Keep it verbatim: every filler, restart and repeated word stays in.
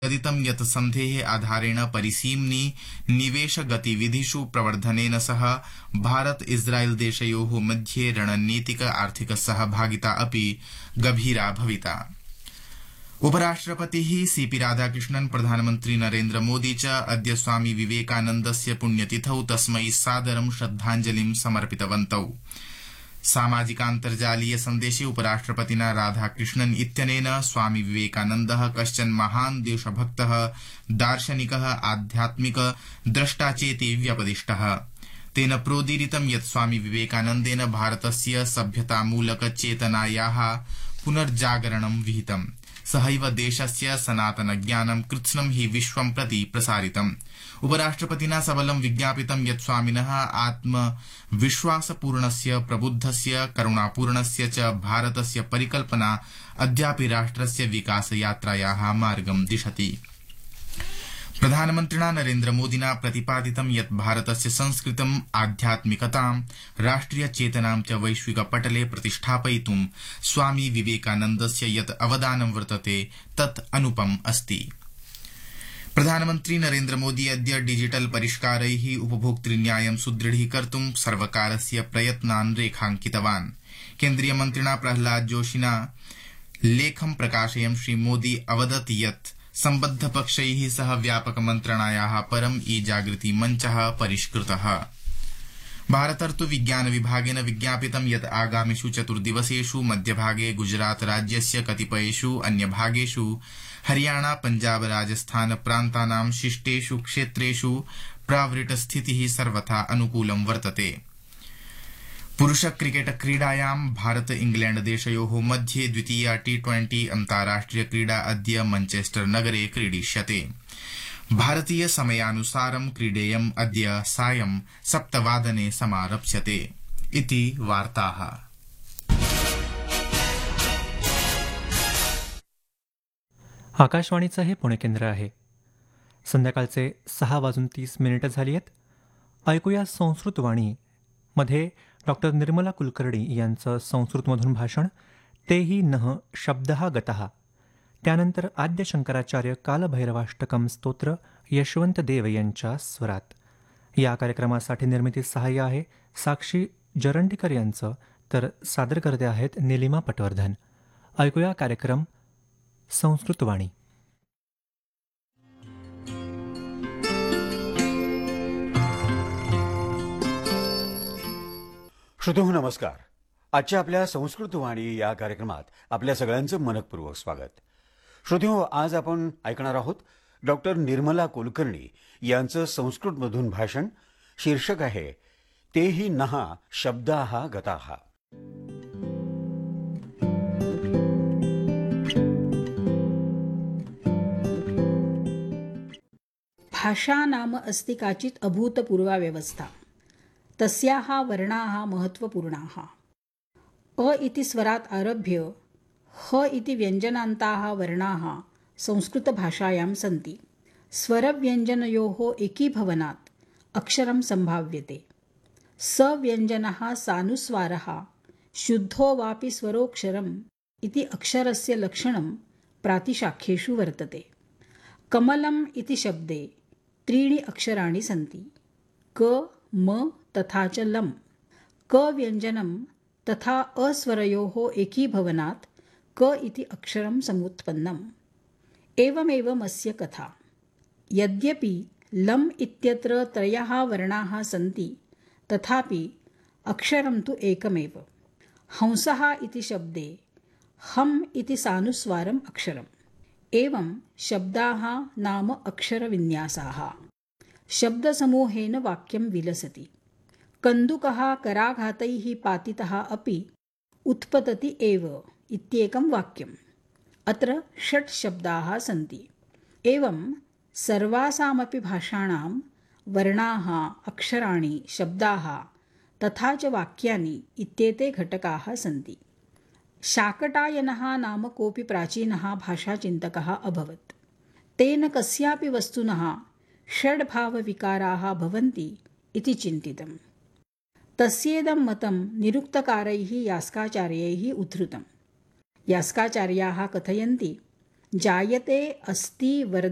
कथितं यत् सन्धेः आधारेण परिसीम्नि निवेशगतिविधिषु प्रवर्धनेन सह भारत इस्राइल देशयोः मध्ये रणनीतिक आर्थिक सहभागिता अपि गभीरा भविता। उपराष्ट्रपतिः सीपी राधाकृष्णन् प्रधानमन्त्री नरेन्द्र मोदी च अद्य स्वामी विवेकानन्दस्य पुण्यतिथौ तस्मै सादरं श्रद्धाञ्जलिं समर्पितवन्तौ। सामाजिकान्तर्जालीय सन्देशे उपराष्ट्रपतिना राधाकृष्णन् इत्यनेन स्वामी विवेकानन्दः कश्चन महान् देशभक्तः, दार्शनिकः, आध्यात्मिक द्रष्टा चेति व्यपदिष्टः। तेन प्रोदीरितं यत् स्वामी विवेकानन्देन भारतस्य सभ्यतामूलक चेतनायाः पुनर्जागरणं विहितम्। सहैव देशस्य सनातन ज्ञानं कृत्स्नं हि विश्वं प्रति प्रसारितम्। उपराष्ट्रपतिना सबलं विज्ञापितं यत् स्वामिनः आत्मविश्वासपूर्णस्य, प्रबुद्धस्य, करुणापूर्णस्य च भारतस्य परिकल्पना अद्यापि राष्ट्रस्य विकासयात्रायाः मार्गं दिशति। प्रधानमन्त्रिणा नरेन्द्र मोदिना प्रतिपादितं यत् भारतस्य संस्कृतिम्, आध्यात्मिकतां, राष्ट्रिय चेतनां च वैश्विक पटले प्रतिष्ठापयितुं स्वामी विवेकानन्दस्य यत् अवदानं वर्तते तत् अनुपम् अस्ति। प्रधानमन्त्री नरेन्द्र मोदी अद्य डिजिटल परिष्कारैः उपभोक्तृन्यायं सुदृढीकर्तुं सर्वकारस्य प्रयत्नान् रेखांकितवान्। केन्द्रीय मन्त्रिणा प्रह्लाद जोशिना लेखं प्रकाशयन् श्रीमोदी अवदत् यत् सम्बद्धपक्षैः सह व्यापक मन्त्रणायाः परं ई जागृति मञ्चः परिष्कृतः। भारतर्तु विज्ञान विभागेन विज्ञापितं यत् आगामिषु चतुर्दिवसेषु मध्यभागे गुजरात राज्यस्य कतिपयेषु अन्यभागेषु हरियाणा, पञ्जाब, राजस्थान प्रान्तानां शिष्टेषु क्षेत्रेषु प्रावृट्स्थितिः सर्वथा अनुकूलं वर्तते। पुरुष क्रिकेट क्रीडायां भारत इंग्लैंड देशयोः मध्ये द्वितीया टी ट्वेंटी अन्ताराष्ट्रिय क्रीडा अद्य मैनचेस्टर नगरे क्रीडिष्यते। भारतीय समयानुसारं क्रीडेयं अद्य सायं सप्तवादने समारप्स्यते। इति वार्ताः। आकाशवाणीचं हे पुणे केंद्र आहे। संध्याकाळचे सहा वाजून तीस मिनिटं झाली आहेत। ऐकूया संस्कृतवाणी मध्ये डॉक्टर निर्मला कुलकर्णी यांचं संस्कृतमधून भाषण, तेही नः शब्दः गतः। त्यानंतर आद्य शंकराचार्य कालभैरवाष्टकम स्तोत्र यशवंत देव यांच्या स्वरात। या कार्यक्रमासाठी निर्मिती सहाय्य आहे साक्षी जरंडीकर यांचं, तर सादरकर्ते आहेत निलिमा पटवर्धन। ऐकूया कार्यक्रम संस्कृतवाणी। श्रोतेहो नमस्कार। आजच्या आपल्या संस्कृतवाणी या कार्यक्रमात आपल्या सगळ्यांचं मनपूर्वक स्वागत। श्रोतेहो, आज आपण ऐकणार आहोत डॉक्टर निर्मला कुलकर्णी यांचं संस्कृतमधून भाषण। शीर्षक आहे तेही नः शब्दाः गताः। भाषा नाम अस्ति काचित् अभूतपूर्वा व्यवस्था। तस्याः वर्णाः महत्त्वपूर्णाः। अ इति स्वरात् आरभ्य ह इति व्यञ्जनान्ताः वर्णाः संस्कृतभाषायां सन्ति। स्वरव्यञ्जनयोः एकीभवनात् अक्षरं सम्भाव्यते। सव्यञ्जनः सानुस्वारः शुद्धो वापि स्वरोक्षरम् इति अक्षरस्य लक्षणं प्रातिशाख्येषु वर्तते। कमलम् इति शब्दे त्रीणि अक्षराणि सन्ति। क, म तथा च लम्। क व्यञ्जनं तथा अस्वरयोः एकीभवनात् क इति अक्षरं समुत्पन्नम्। एवमेवमस्य कथा। यद्यपि लम् इत्यत्र त्रयः वर्णाः सन्ति, तथापि अक्षरं तु एकमेव। हंसः इति शब्दे हम् इति सानुस्वारम् अक्षरम्। एवं शब्दाः नाम अक्षरविन्यासाः। शब्दसमूहेन वाक्यं विलसति। कन्दुकः कराघातैः पातितः अपि उत्पतति एव इत्येकं वाक्यम्। अत्र षट् शब्दाः सन्ति। एवं सर्वासामपि भाषाणां वर्णाः, अक्षराणि, शब्दाः तथा च वाक्यानि इत्येते घटकाः सन्ति। शाकटायनः नाम कोऽपि प्राचीनः भाषाचिन्तकः अभवत्। तेन कस्यापि वस्तुनः षड्भावविकाराः भवन्ति इति चिन्तितम्। तस्येदं मतं निरुक्तकारैः यास्काचार्यैः उद्धृतम्। यास्काचार्याः कथयन्ति, जायते अस्ति वर्धते